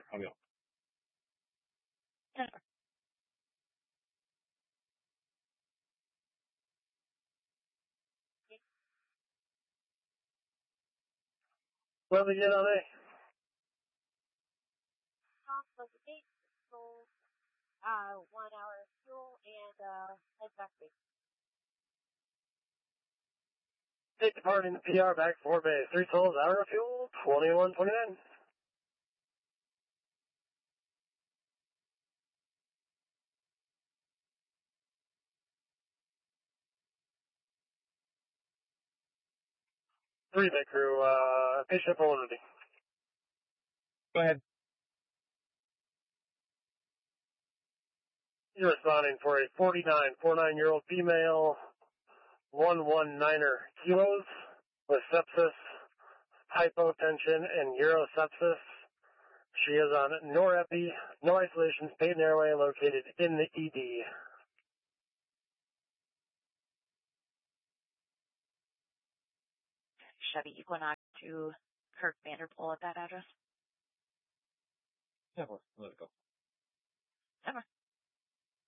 I'll go. Jennifer. What did we get on A? Top of the gate, sold 1 hour of fuel and head back base. State departing the PR back 4 Bay. 3 souls, hour of fuel, 21:29. Three Bay crew, patient validity. Go ahead. You're responding for a 49-year-old female, 119 kilos, with sepsis, hypotension, and urosepsis. She is on norepi, no isolation, patent airway located in the ED. Chevy Equinox to Kirk Vanderpool at that address. Yeah, let it go. Summer.